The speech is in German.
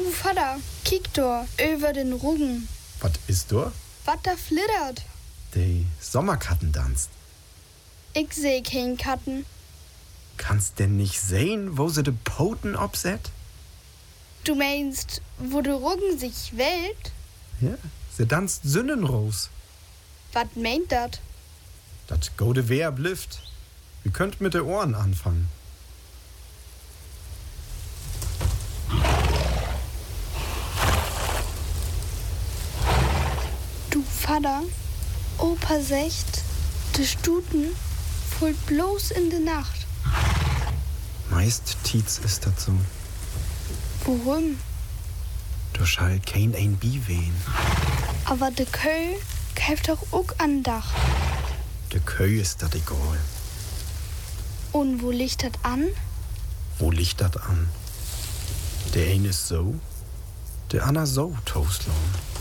Du Vater, kick doch über den Ruggen. Was ist da? Was da flittert? Die Sommerkatten tanzt. Ich seh kein Katten. Kannst denn nicht sehen, wo sie de Poten obset? Du meinst, wo der Ruggen sich wählt? Ja, sie tanzt Sünnenros. Was meint dat? Dat gode Wehr blifft. Wir könnt mit de Ohren anfangen. Du Vater, Opa secht, de Stuten folgt bloß in de Nacht. Meist Tietz ist dat so. Warum? Du schall kein ein Bi wehen. Aber de Köll käft doch auch an Dach. De Köy ist dat egal. Und wo liegt dat an? Wo liegt dat an? Der eine ist so, der Anna so, Toastlohn.